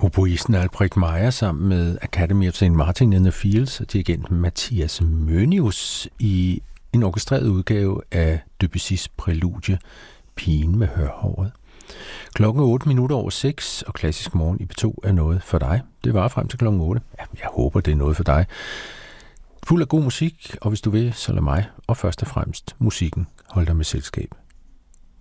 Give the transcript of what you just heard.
Oboisten Albrecht Meyer sammen med Academy of St. Martin in the Fields og dirigenten Mathias Mønius i en orkestreret udgave af Debussys præludie Pigen med hørhåret. Klokken 6:08, og Klassisk Morgen i P2 er noget for dig. Det var frem til klokken 8. Ja, jeg håber, det er noget for dig. Fuld af god musik, og hvis du vil, så lad mig, og først og fremmest musikken, holde dig med selskab.